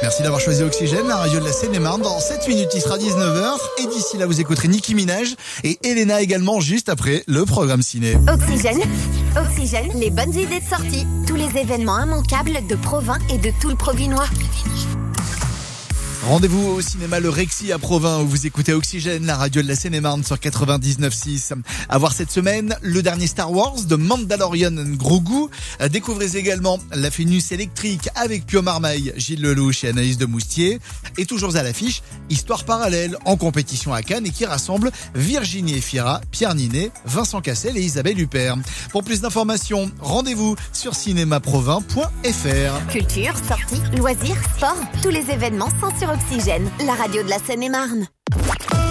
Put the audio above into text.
Merci d'avoir choisi Oxygène, la radio de la Seine-et-Marne. Dans 7 minutes, il sera 19h. Et d'ici là, vous écouterez Nicki Minaj et Elena également, juste après le programme ciné. Oxygène, les bonnes idées de sortie. Tous les événements immanquables de Provins et de tout le Provinois. Rendez-vous au cinéma Le Rexy à Provins où vous écoutez Oxygène, la radio de la Seine-et-Marne sur 99.6. À voir cette semaine, le dernier Star Wars de Mandalorian Grogu. Découvrez également La Vénus électrique avec Pio Marmaille, Gilles Lelouch et Anaïs de Moustier. Et toujours à l'affiche, Histoire parallèle en compétition à Cannes et qui rassemble Virginie Efira, Pierre Ninet, Vincent Cassel et Isabelle Huppert. Pour plus d'informations, rendez-vous sur cinémaprovins.fr. Culture, sorties, loisirs, sport, tous les événements sont sur Oxygène, la radio de la Seine-et-Marne.